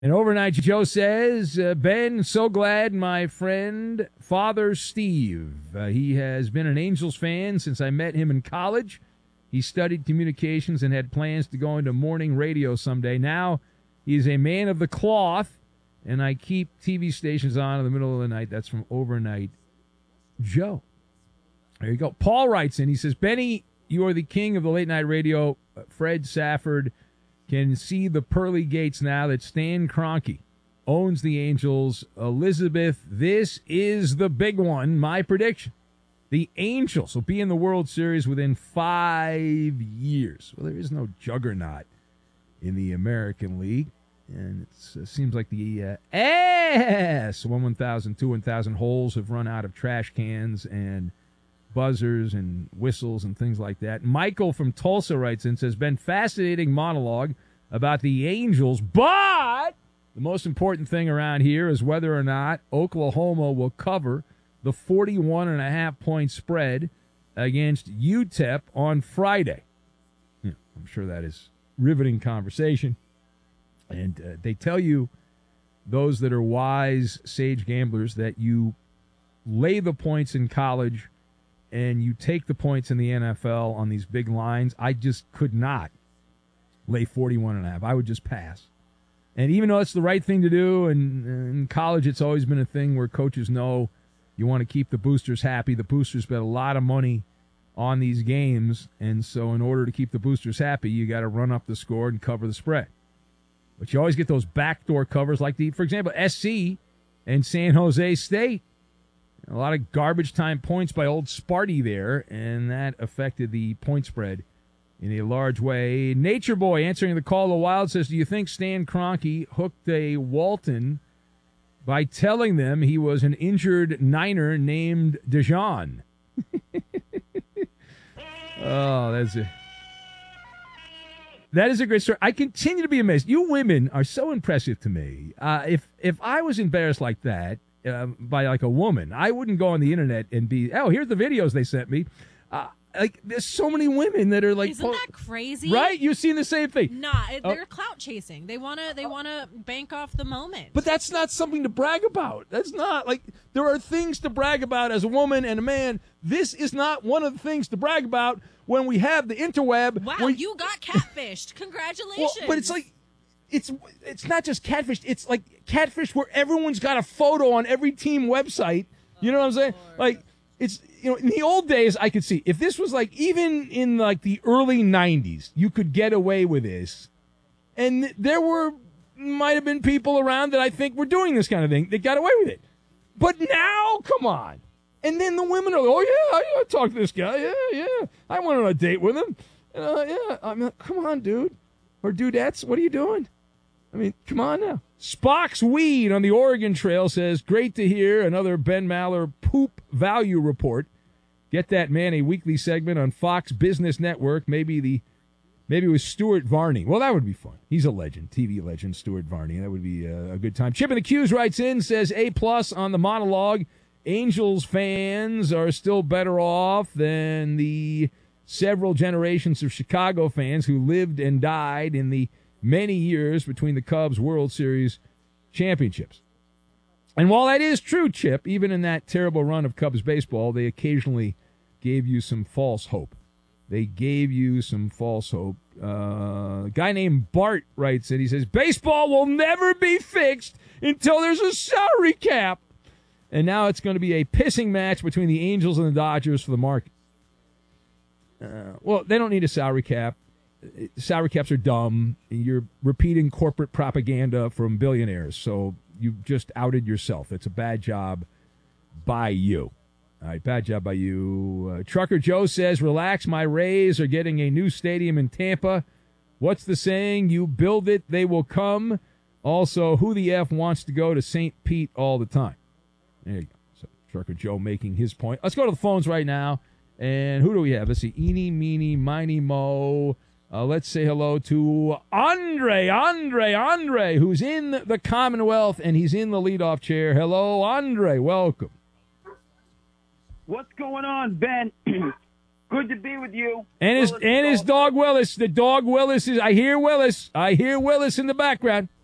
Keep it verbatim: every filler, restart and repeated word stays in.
And overnight, Joe says, uh, Ben, so glad my friend, Father Steve. Uh, he has been an Angels fan since I met him in college. He studied communications and had plans to go into morning radio someday. Now he is a man of the cloth, and I keep T V stations on in the middle of the night. That's from Overnight Joe. There you go. Paul writes in. He says, Benny, you are the king of the late night radio. Fred Safford can see the pearly gates now that Stan Kroenke owns the Angels. Elizabeth, this is the big one. My prediction. The Angels will be in the World Series within five years. Well, there is no juggernaut in the American League. And it's, it seems like the uh, S one one thousand, two one thousand holes have run out of trash cans and buzzers and whistles and things like that. Michael from Tulsa writes in, says, been fascinating monologue about the Angels, but the most important thing around here is whether or not Oklahoma will cover the forty-one and a half point spread against U T E P on Friday. Yeah, I'm sure that is riveting conversation. And uh, they tell you, those that are wise, sage gamblers, that you lay the points in college and you take the points in the N F L on these big lines. I just could not lay forty-one and a half. I would just pass. And even though it's the right thing to do, and in college it's always been a thing where coaches know you want to keep the boosters happy. The boosters bet a lot of money on these games, and so in order to keep the boosters happy, you got to run up the score and cover the spread. But you always get those backdoor covers like, the, for example, S C and San Jose State. A lot of garbage time points by old Sparty there, and that affected the point spread in a large way. Nature Boy answering the call of the Wild says, do you think Stan Kroenke hooked a Walton by telling them he was an injured Niner named Dijon? Oh, that's it. That is a great story. I continue to be amazed. You women are so impressive to me. Uh, if if I was embarrassed like that uh, by like a woman, I wouldn't go on the internet and be, oh, here's the videos they sent me. Uh, like, there's so many women that are like, isn't that crazy? Right? You've seen the same thing. Nah, they're uh, clout chasing. They wanna they wanna bank off the moment. But that's not something to brag about. That's not like, there are things to brag about as a woman and a man. This is not one of the things to brag about when we have the interweb. Wow, where, you got catfished. Congratulations. Well, but it's like, it's it's not just catfish. It's like catfish where everyone's got a photo on every team website. You know what I'm saying? Lord. Like, it's, you know, in the old days, I could see if this was like, even in like the early nineties, you could get away with this. And there were, might have been people around that I think were doing this kind of thing that got away with it. But now, come on. And then the women are like, oh, yeah, I, I talked to this guy. Yeah, yeah. I went on a date with him. Uh, yeah. I'm like, come on, dude. Or dudettes, what are you doing? I mean, come on now. Spock's Weed on the Oregon Trail says, great to hear another Ben Maller poop value report. Get that man a weekly segment on Fox Business Network. Maybe the maybe with Stuart Varney. Well, that would be fun. He's a legend, T V legend, Stuart Varney. That would be a, a good time. Chip in the Q's writes in, says, A plus on the monologue. Angels fans are still better off than the several generations of Chicago fans who lived and died in the many years between the Cubs World Series championships. And while that is true, Chip, even in that terrible run of Cubs baseball, they occasionally gave you some false hope. They gave you some false hope. Uh, a guy named Bart writes it. He says, baseball will never be fixed until there's a salary cap. And now it's going to be a pissing match between the Angels and the Dodgers for the market. Uh, well, they don't need a salary cap. Salary caps are dumb. You're repeating corporate propaganda from billionaires, so you just outed yourself. It's a bad job by you. All right, bad job by you. Uh, Trucker Joe says, relax, my Rays are getting a new stadium in Tampa. What's the saying? You build it, they will come. Also, who the F wants to go to Saint Pete all the time? There you go. So Trucker Joe making his point. Let's go to the phones right now. And who do we have? Let's see. Eeny, meeny, miny, mo. Uh, let's say hello to Andre, Andre, Andre, who's in the Commonwealth, and he's in the leadoff chair. Hello, Andre. Welcome. What's going on, Ben? Good to be with you. And his Willis and his Golf. dog Willis. The dog Willis is. I hear Willis. I hear Willis in the background.